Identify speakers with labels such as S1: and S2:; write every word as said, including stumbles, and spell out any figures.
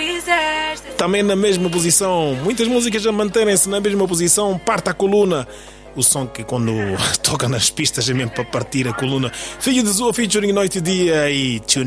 S1: Também na mesma posição, muitas músicas a manterem-se na mesma posição. Parte a coluna. O som que quando toca nas pistas é mesmo para partir a coluna. Filho de Zoa featuring Noite e Dia e Tune.